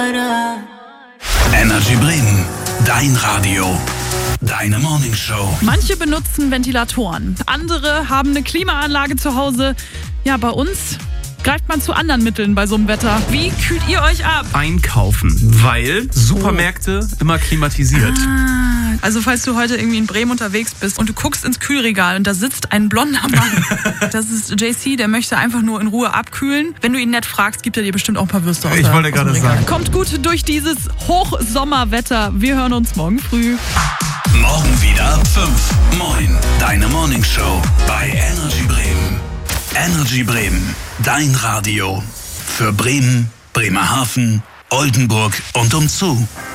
Energy Bremen, dein Radio, deine Morningshow. Manche benutzen Ventilatoren, andere haben eine Klimaanlage zu Hause. Ja, bei uns greift man zu anderen Mitteln bei so einem Wetter. Wie kühlt ihr euch ab? Einkaufen, weil Supermärkte immer klimatisiert. Also falls du heute irgendwie in Bremen unterwegs bist und du guckst ins Kühlregal und da sitzt ein blonder Mann. Das ist JC, der möchte einfach nur in Ruhe abkühlen. Wenn du ihn nett fragst, gibt er dir bestimmt auch ein paar Würste aus. Ich wollte gerade sagen. Kommt gut durch dieses Hochsommerwetter. Wir hören uns morgen früh. Morgen wieder ab 5. Moin, deine Morningshow bei Energy Bremen. Energy Bremen, dein Radio. Für Bremen, Bremerhaven, Oldenburg und umzu.